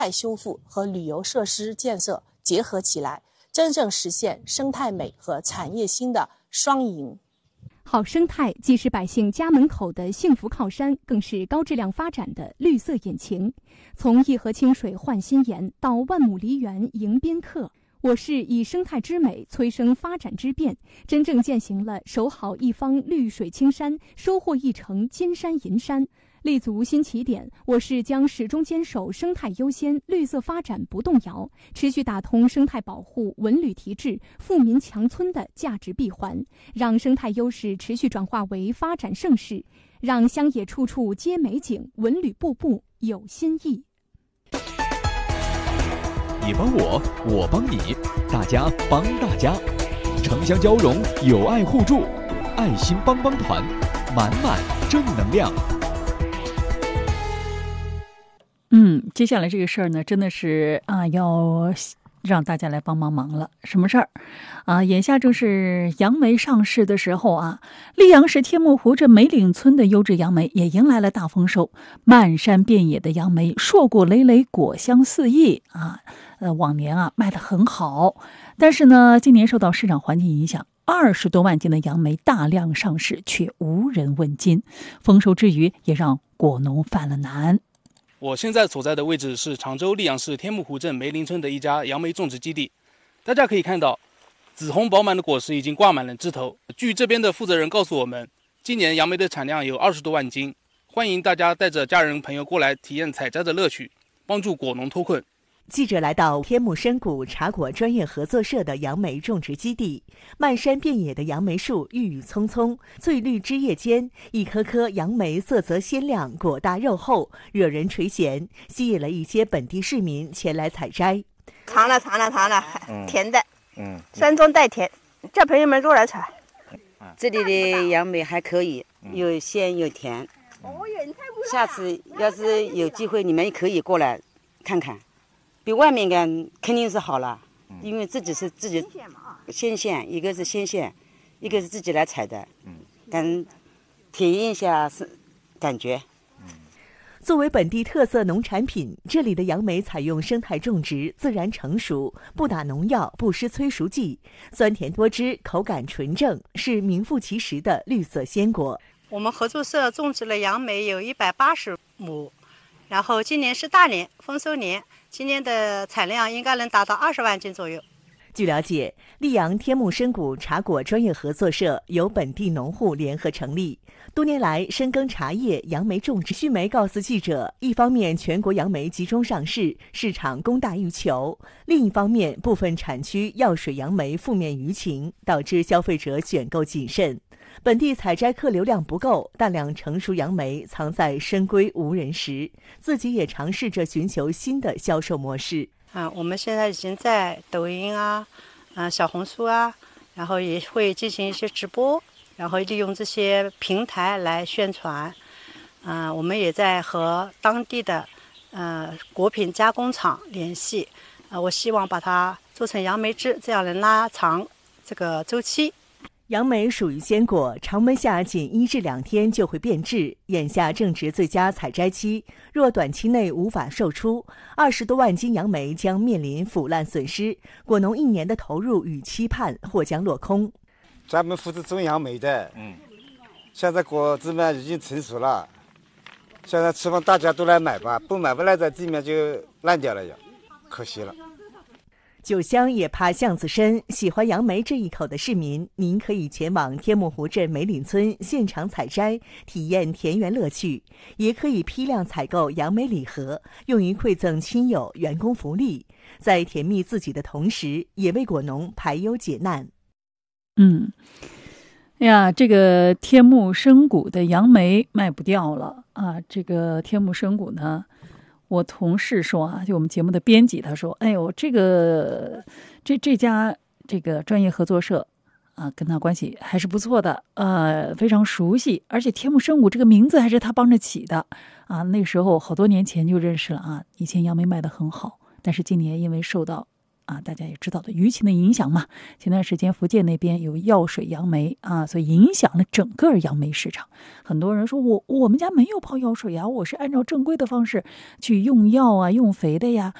态修复和旅游设施建设结合起来，真正实现生态美和产业兴的双赢。 好生态既是百姓家门口的幸福靠山，更是高质量发展的绿色引擎。从一河清水焕新颜到万亩梨园迎宾客，我市以生态之美催生发展之变，真正践行了守好一方绿水青山，收获一城金山银山。立足新起点，我市将始终坚守生态优先、绿色发展不动摇，持续打通生态保护文旅提质、富民强村的价值闭环，让生态优势持续转化为发展盛世，让乡野处处皆美景，文旅步步有新意。 你帮我，我帮你，大家帮大家，城乡交融，友爱互助，爱心帮帮团，满满正能量。 接下来这个事儿呢，真的是要让大家来帮忙了。什么事儿眼下正是杨梅上市的时候溧阳市天目湖镇梅岭村的优质杨梅也迎来了大丰收，漫山遍野的杨梅，硕果累累，果香四溢往年卖得很好，但是呢，今年受到市场环境影响，20多万斤的杨梅大量上市，却无人问津。丰收之余，也让果农犯了难。 我现在所在的位置是常州溧阳市天目湖镇梅林村的一家杨梅种植基地。大家可以看到，紫红饱满的果实已经挂满了枝头。据这边的负责人告诉我们，今年杨梅的产量有20多万斤，欢迎大家带着家人朋友过来体验采摘的乐趣，帮助果农脱困。 记者来到天目深谷茶果专业合作社的杨梅种植基地，漫山遍野的杨梅树郁郁葱葱，翠绿枝叶间，一颗颗杨梅色泽鲜亮，果大肉厚，惹人垂涎，吸引了一些本地市民前来采摘。 尝了，甜的，酸中带甜，叫朋友们过来采。 这里的杨梅还可以，又鲜又甜。下次要是有机会，你们可以过来看看。比外面肯定是好了，因为自己是自己鲜馅，一个是鲜馅，一个是自己来采的，体验一下是感觉。 作为本地特色农产品，这里的杨梅采用生态种植，自然成熟，不打农药，不施催熟剂，酸甜多汁，口感纯正，是名副其实的绿色鲜果。 我们合作社种植了杨梅有180亩，然后今年是大年，丰收年。今年的产量应该能达到20万斤左右。 据了解，溧阳天目深谷茶果专业合作社由本地农户联合成立，多年来深耕茶叶、杨梅种植。旭梅告诉记者，一方面全国杨梅集中上市，市场供大于求；另一方面，部分产区药水杨梅负面舆情，导致消费者选购谨慎。本地采摘客流量不够，大量成熟杨梅藏在深闺无人识，自己也尝试着寻求新的销售模式。 我们现在已经在抖音小红书然后也会进行一些直播，然后利用这些平台来宣传。我们也在和当地的果品加工厂联系，我希望把它做成杨梅汁，这样能拉长这个周期。 杨梅属于鲜果，常温下仅1至2天就会变质，眼下正值最佳采摘期，若短期内无法售出，20多万斤杨梅将面临腐烂损失，果农1年的投入与期盼或将落空。 专门负责种杨梅的，现在果子们已经成熟了，现在期望大家都来买吧，不买不来在地面就烂掉了，可惜了。 酒香也怕巷子深，喜欢杨梅这一口的市民，您可以前往天目湖镇梅岭村现场采摘，体验田园乐趣；也可以批量采购杨梅礼盒，用于馈赠亲友、员工福利，在甜蜜自己的同时，也为果农排忧解难。 这个天目深谷的杨梅卖不掉了这个天目深谷呢，我同事说就我们节目的编辑他说，哎呦，这家这个专业合作社跟他关系还是不错的，非常熟悉，而且天目深谷这个名字还是他帮着起的那时候好多年前就认识了以前杨梅卖得很好，但是今年因为受到大家也知道的舆情的影响嘛。前段时间福建那边有药水杨梅所以影响了整个杨梅市场。很多人说我们家没有泡药水呀，我是按照正规的方式去用药用肥的呀，